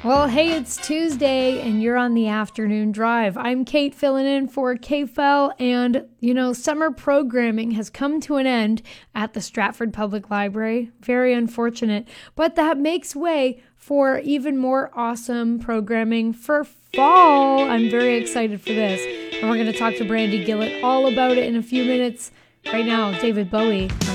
Well, hey, it's Tuesday and you're on the afternoon drive. I'm Kate filling in for KFEL, and summer programming has come to an end at the Stratford Public Library. Very unfortunate, but that makes way for even more awesome programming for fall. I'm very excited for this, and we're going to talk to Brandy Gillett all about it in a few minutes. Right now, David Bowie on